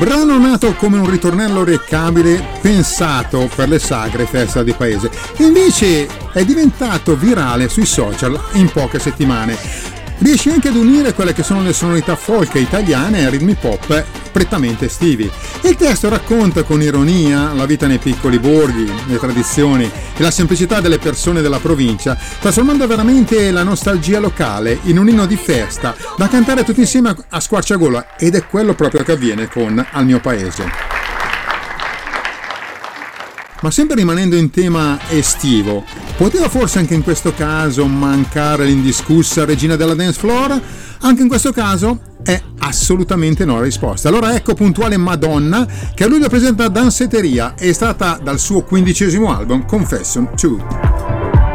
brano nato come un ritornello orecchiabile pensato per le sagre festa di paese, e invece è diventato virale sui social in poche settimane. Riesce anche ad unire quelle che sono le sonorità folk italiane a ritmi pop prettamente estivi. Il testo racconta con ironia la vita nei piccoli borghi, le tradizioni e la semplicità delle persone della provincia, trasformando veramente la nostalgia locale in un inno di festa da cantare tutti insieme a squarciagola, ed è quello proprio che avviene con Al mio paese. Ma sempre rimanendo in tema estivo, poteva forse anche in questo caso mancare l'indiscussa regina della dance floor? Anche in questo caso è assolutamente no la risposta. Allora ecco puntuale Madonna, che a luglio presenta Danceteria, estratta dal suo 15° album Confession 2.